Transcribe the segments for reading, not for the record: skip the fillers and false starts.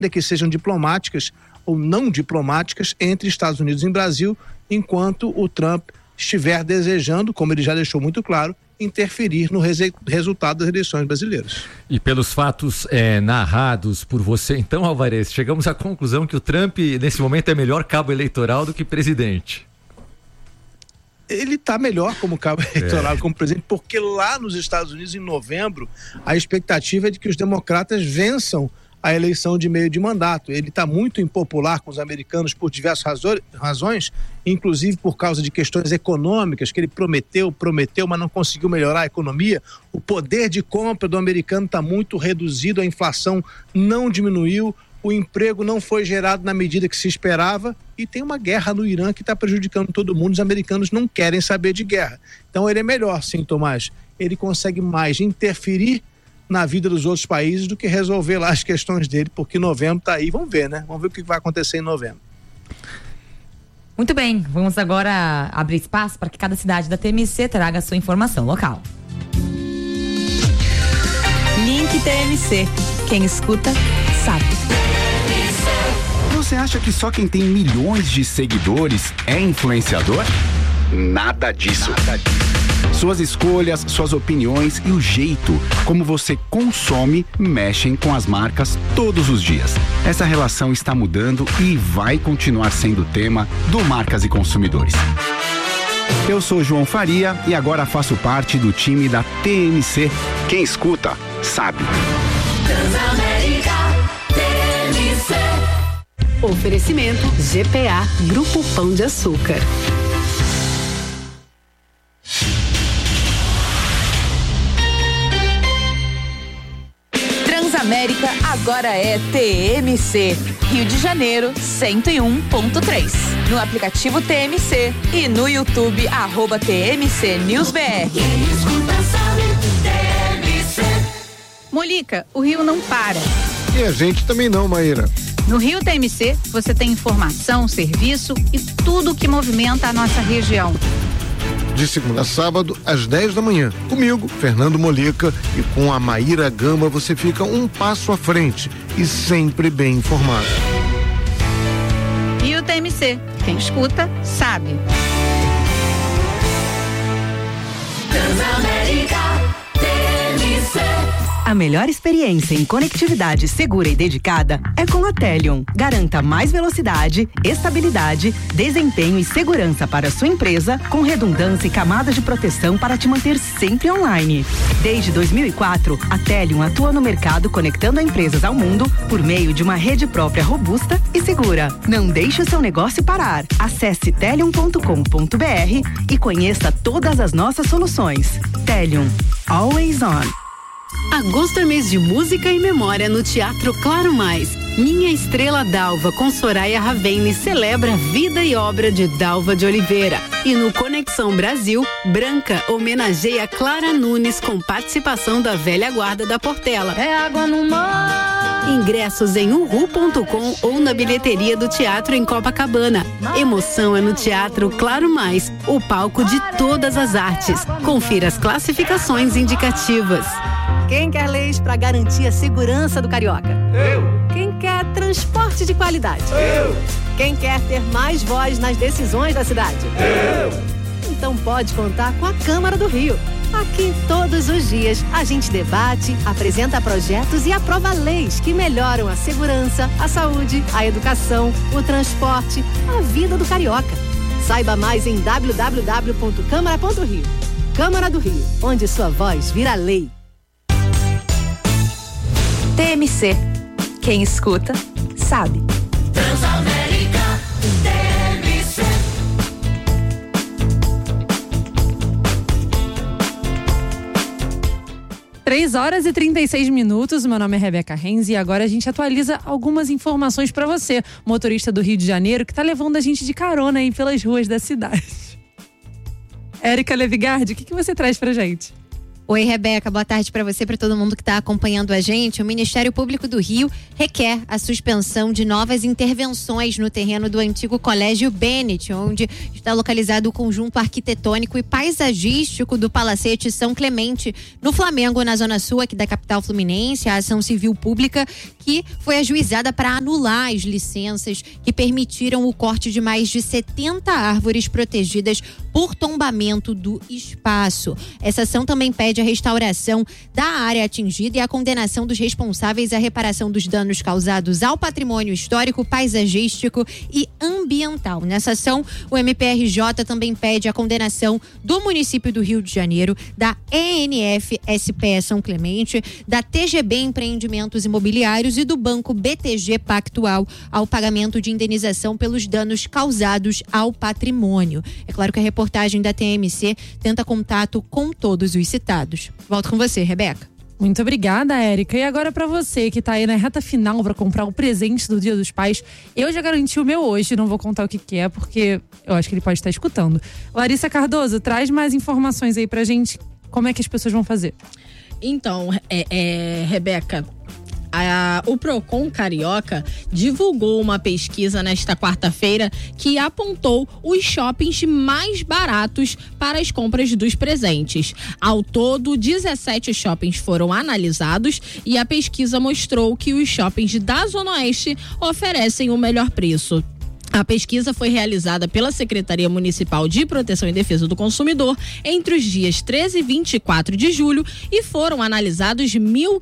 que sejam diplomáticas ou não diplomáticas entre Estados Unidos e Brasil, enquanto o Trump estiver desejando, como ele já deixou muito claro, interferir no resultado das eleições brasileiras. E pelos fatos narrados por você, então, Alvarez, chegamos à conclusão que o Trump, nesse momento, é melhor cabo eleitoral do que presidente. Ele está melhor como cabo eleitoral, como presidente, porque lá nos Estados Unidos, em novembro, a expectativa é de que os democratas vençam a eleição de meio de mandato. Ele está muito impopular com os americanos por diversas razões, inclusive por causa de questões econômicas, que ele prometeu, mas não conseguiu melhorar a economia. O poder de compra do americano está muito reduzido, a inflação não diminuiu, o emprego não foi gerado na medida que se esperava e tem uma guerra no Irã que está prejudicando todo mundo. Os americanos não querem saber de guerra. Então ele é melhor, sim, Tomás. Ele consegue mais interferir na vida dos outros países do que resolver lá as questões dele, porque novembro está aí, vamos ver, né? Vamos ver o que vai acontecer em novembro. Muito bem, vamos agora abrir espaço para que cada cidade da TMC traga a sua informação local. Link TMC, quem escuta, sabe. Você acha que só quem tem milhões de seguidores é influenciador? Nada disso. Suas escolhas, suas opiniões e o jeito como você consome mexem com as marcas todos os dias. Essa relação está mudando e vai continuar sendo tema do Marcas e Consumidores. Eu sou João Faria e agora faço parte do time da TMC. Quem escuta, sabe. Transamérica TMC. Oferecimento GPA, Grupo Pão de Açúcar. Transamérica agora é TMC, Rio de Janeiro 101.3. No aplicativo TMC e no YouTube @TMC News BR. Molica, o Rio não para. E a gente também não, Maíra. No Rio TMC, você tem informação, serviço e tudo o que movimenta a nossa região. De segunda a sábado, às 10 da manhã. Comigo, Fernando Molica, e com a Maíra Gamba, você fica um passo à frente e sempre bem informado. Rio TMC, quem escuta, sabe. Transamérica TMC. A melhor experiência em conectividade segura e dedicada é com a Telion. Garanta mais velocidade, estabilidade, desempenho e segurança para a sua empresa, com redundância e camadas de proteção para te manter sempre online. Desde 2004, a Telion atua no mercado conectando empresas ao mundo por meio de uma rede própria robusta e segura. Não deixe o seu negócio parar. Acesse telion.com.br e conheça todas as nossas soluções. Telion, always on. Agosto é mês de música e memória no Teatro Claro Mais. Minha Estrela Dalva com Soraya Ravene celebra a vida e obra de Dalva de Oliveira. E no Conexão Brasil, Branca homenageia Clara Nunes com participação da velha guarda da Portela. É água no mar. Ingressos em uhu.com ou na bilheteria do teatro em Copacabana. Emoção é no Teatro Claro Mais, o palco de todas as artes. Confira as classificações indicativas. Quem quer leis para garantir a segurança do carioca? Eu. Quem quer transporte de qualidade? Eu. Quem quer ter mais voz nas decisões da cidade? Eu. Então pode contar com a Câmara do Rio. Aqui, todos os dias, a gente debate, apresenta projetos e aprova leis que melhoram a segurança, a saúde, a educação, o transporte, a vida do carioca. Saiba mais em www.câmara.rio. Câmara do Rio, onde sua voz vira lei. TMC, quem escuta, sabe. Transamérica TMC. 3h36. Meu nome é Rebeca Renz e agora a gente atualiza algumas informações para você, motorista do Rio de Janeiro, que tá levando a gente de carona aí pelas ruas da cidade. Érica Levigardi, o que você traz pra gente? Oi, Rebeca, boa tarde para você, para todo mundo que está acompanhando a gente. O Ministério Público do Rio requer a suspensão de novas intervenções no terreno do antigo Colégio Bennett, onde está localizado o conjunto arquitetônico e paisagístico do Palacete São Clemente, no Flamengo, na Zona Sul aqui da capital fluminense. A ação civil pública que foi ajuizada para anular as licenças que permitiram o corte de mais de 70 árvores protegidas por tombamento do espaço. Essa ação também pede a restauração da área atingida e a condenação dos responsáveis à reparação dos danos causados ao patrimônio histórico, paisagístico e ambiental. Nessa ação, o MPRJ também pede a condenação do município do Rio de Janeiro, da ENF SPE São Clemente, da TGB Empreendimentos Imobiliários e do Banco BTG Pactual ao pagamento de indenização pelos danos causados ao patrimônio. É claro que a reportagem da TMC tenta contato com todos os citados. Volto com você, Rebeca. Muito obrigada, Érica. E agora para você que tá aí na reta final para comprar o presente do Dia dos Pais, eu já garanti o meu hoje, não vou contar o que é, porque eu acho que ele pode estar escutando. Larissa Cardoso, traz mais informações aí pra gente, como é que as pessoas vão fazer? Então, Rebeca, o Procon Carioca divulgou uma pesquisa nesta quarta-feira que apontou os shoppings mais baratos para as compras dos presentes. Ao todo, 17 shoppings foram analisados e a pesquisa mostrou que os shoppings da Zona Oeste oferecem o melhor preço. A pesquisa foi realizada pela Secretaria Municipal de Proteção e Defesa do Consumidor entre os dias 13 e 24 de julho e foram analisados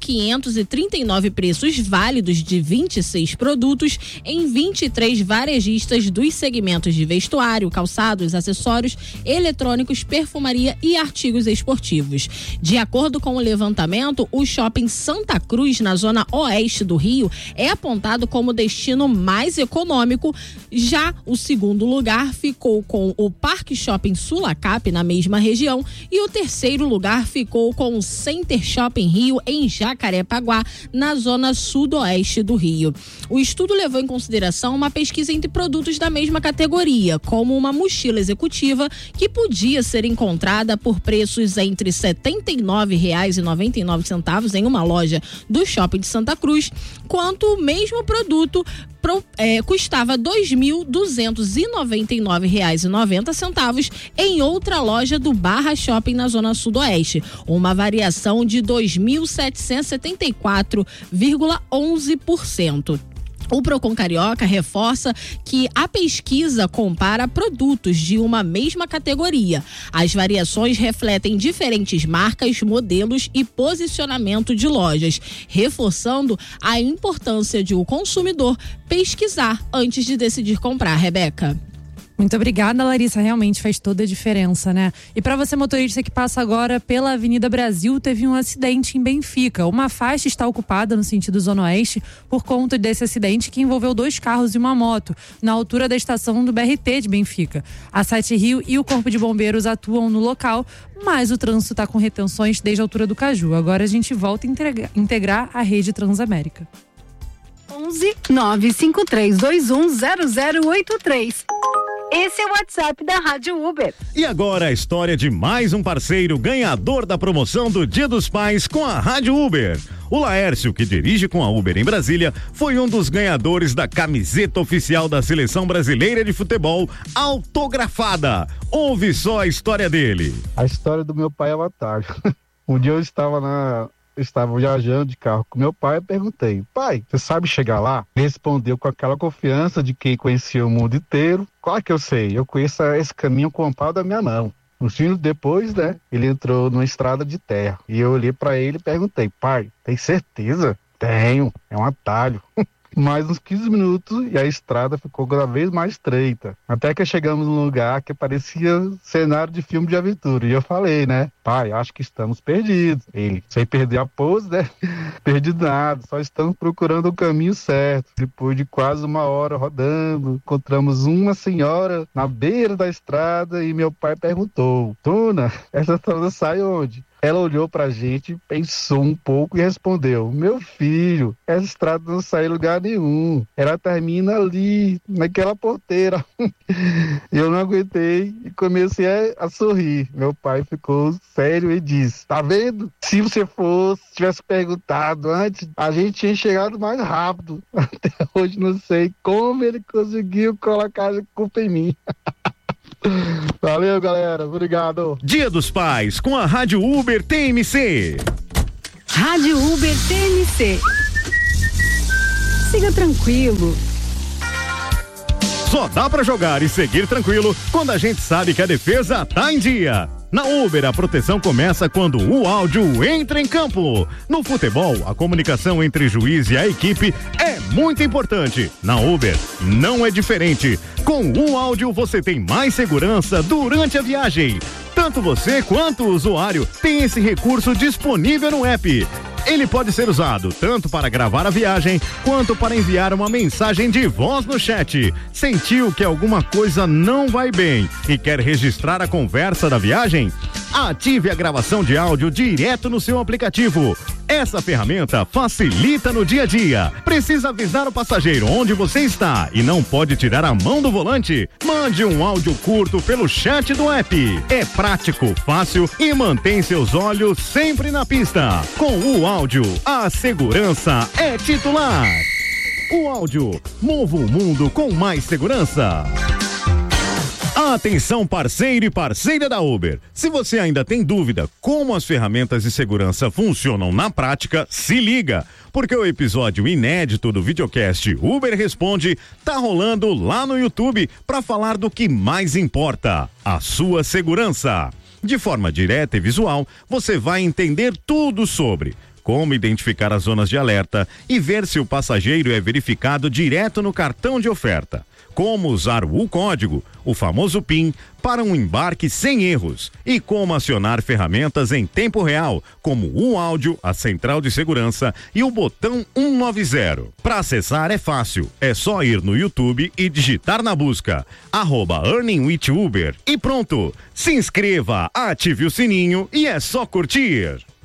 1.539 preços válidos de 26 produtos em 23 varejistas dos segmentos de vestuário, calçados, acessórios, eletrônicos, perfumaria e artigos esportivos. De acordo com o levantamento, o shopping Santa Cruz, na zona oeste do Rio, é apontado como destino mais econômico. Já o segundo lugar ficou com o Parque Shopping Sulacap, na mesma região, e o terceiro lugar ficou com o Center Shopping Rio, em Jacarepaguá, na zona sudoeste do Rio. O estudo levou em consideração uma pesquisa entre produtos da mesma categoria, como uma mochila executiva que podia ser encontrada por preços entre R$ 79,99 em uma loja do Shopping de Santa Cruz, quanto o mesmo produto custava R$ 2.299,90 em outra loja do Barra Shopping na Zona Sudoeste, uma variação de 2.774,11%. O Procon Carioca reforça que a pesquisa compara produtos de uma mesma categoria. As variações refletem diferentes marcas, modelos e posicionamento de lojas, reforçando a importância de o consumidor pesquisar antes de decidir comprar, Rebeca. Muito obrigada, Larissa. Realmente faz toda a diferença, né? E para você, motorista que passa agora pela Avenida Brasil, teve um acidente em Benfica. Uma faixa está ocupada no sentido Zona Oeste por conta desse acidente que envolveu 2 carros e uma moto, na altura da estação do BRT de Benfica. A Sete Rio e o Corpo de Bombeiros atuam no local, mas o trânsito está com retenções desde a altura do Caju. Agora a gente volta a integrar a rede Transamérica. 11 95321 0083. Esse é o WhatsApp da Rádio Uber. E agora a história de mais um parceiro ganhador da promoção do Dia dos Pais com a Rádio Uber. O Laércio, que dirige com a Uber em Brasília, foi um dos ganhadores da camiseta oficial da Seleção Brasileira de Futebol autografada. Ouve só a história dele. A história do meu pai é uma tarde. Um dia eu estava viajando de carro com meu pai e perguntei: pai, você sabe chegar lá? Ele respondeu com aquela confiança de quem conhecia o mundo inteiro: claro que eu sei, eu conheço esse caminho com o pau da minha mão. Uns minutos depois, ele entrou numa estrada de terra e eu olhei para ele e perguntei: pai, tem certeza? Tenho, é um atalho. Mais uns 15 minutos e a estrada ficou cada vez mais estreita. Até que chegamos num lugar que parecia cenário de filme de aventura. E eu falei, pai, acho que estamos perdidos. Ele, sem perder a pose, perdido nada, só estamos procurando o caminho certo. Depois de quase 1 hora rodando, encontramos uma senhora na beira da estrada e meu pai perguntou: Tuna, essa estrada sai onde? Ela olhou pra gente, pensou um pouco e respondeu: meu filho, essa estrada não sai em lugar nenhum. Ela termina ali, naquela porteira. Eu não aguentei e comecei a sorrir. Meu pai ficou sério e disse: tá vendo? Se você tivesse perguntado antes, a gente tinha chegado mais rápido. Até hoje não sei como ele conseguiu colocar a culpa em mim. Valeu, galera. Obrigado. Dia dos Pais com a Rádio Uber TMC. Rádio Uber TMC. Siga tranquilo. Só dá pra jogar e seguir tranquilo quando a gente sabe que a defesa tá em dia. Na Uber, a proteção começa quando o áudio entra em campo. No futebol, a comunicação entre juiz e a equipe é muito importante. Na Uber, não é diferente. Com o áudio, você tem mais segurança durante a viagem. Tanto você quanto o usuário tem esse recurso disponível no app. Ele pode ser usado tanto para gravar a viagem, quanto para enviar uma mensagem de voz no chat. Sentiu que alguma coisa não vai bem e quer registrar a conversa da viagem? Ative a gravação de áudio direto no seu aplicativo. Essa ferramenta facilita no dia a dia. Precisa avisar o passageiro onde você está e não pode tirar a mão do volante? Mande um áudio curto pelo chat do app. É prático, fácil e mantém seus olhos sempre na pista. Com o áudio, a segurança é titular. O áudio, mova o mundo com mais segurança. Atenção, parceiro e parceira da Uber. Se você ainda tem dúvida como as ferramentas de segurança funcionam na prática, se liga, porque o episódio inédito do videocast Uber Responde tá rolando lá no YouTube para falar do que mais importa, a sua segurança. De forma direta e visual, você vai entender tudo sobre como identificar as zonas de alerta e ver se o passageiro é verificado direto no cartão de oferta. Como usar o código, o famoso PIN, para um embarque sem erros e como acionar ferramentas em tempo real, como o áudio, a central de segurança e o botão 190. Para acessar é fácil, é só ir no YouTube e digitar na busca @EarningWithUber e pronto. Se inscreva, ative o sininho e é só curtir.